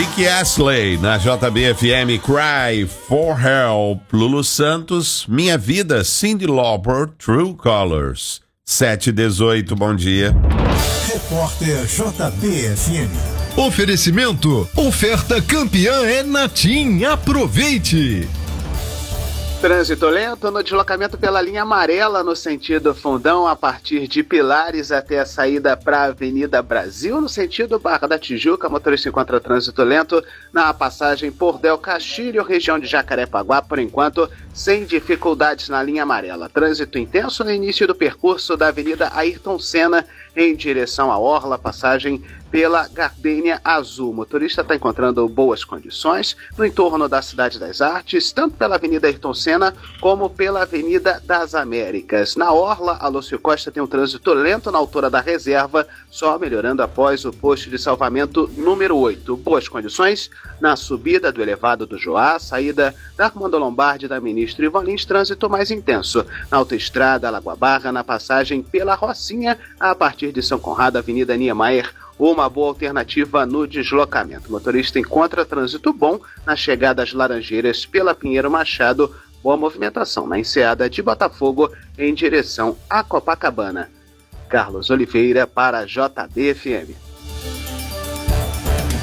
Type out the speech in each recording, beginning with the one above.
Rick Astley na JBFM, Cry for Help. Lulu Santos, Minha Vida, Cyndi Lauper, True Colors. 7h18, bom dia. Repórter JBFM. Oferecimento, oferta campeã é na TIM, aproveite! Trânsito lento no deslocamento pela linha amarela no sentido Fundão, a partir de Pilares até a saída para a Avenida Brasil, no sentido Barra da Tijuca. Motorista encontra trânsito lento na passagem por Del Castilho, região de Jacarepaguá, por enquanto, sem dificuldades na linha amarela. Trânsito intenso no início do percurso da Avenida Ayrton Senna, em direção à Orla, passagem pela Gardênia Azul. O motorista está encontrando boas condições no entorno da Cidade das Artes, tanto pela Avenida Ayrton Senna como pela Avenida das Américas. Na Orla, a Lúcio Costa tem um trânsito lento na altura da reserva, só melhorando após o posto de salvamento número 8. Boas condições na subida do elevado do Joá, saída da Armando Lombardi da Ministro Ivan Lins, trânsito mais intenso na autoestrada Lagoa Barra, na passagem pela Rocinha, a partir de São Conrado, Avenida Niemeyer, uma boa alternativa no deslocamento. O motorista encontra trânsito bom na chegada às Laranjeiras pela Pinheiro Machado, boa movimentação na enseada de Botafogo em direção a Copacabana. Carlos Oliveira para a JBFM.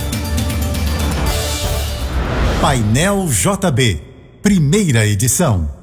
Painel JB, primeira edição.